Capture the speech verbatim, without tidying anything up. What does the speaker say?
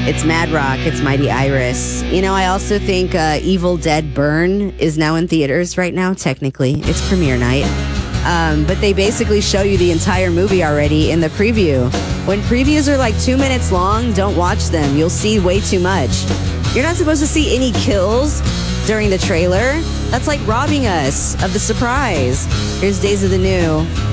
It's Mad Rock. It's Mighty Iris. You know, I also think uh, Evil Dead Burn is now in theaters right now, technically. It's premiere night. Um, but they basically show you the entire movie already in the preview. When previews are like two minutes long, don't watch them. You'll see way too much. You're not supposed to see any kills during the trailer. That's like robbing us of the surprise. Here's Days of the New.